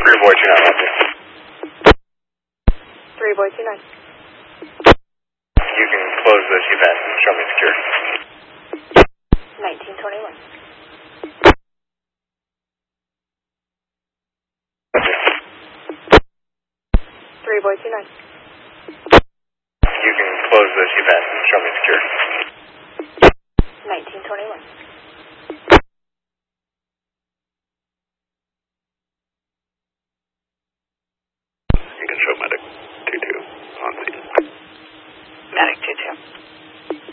3 boy 29, left you. 3 boy 29. You can close the CPAS and show me secure. 1921. Left you. 3 boy 29. You can close the CPAS and show me secure. 1921. You can show medic 22 on scene. Medic 22.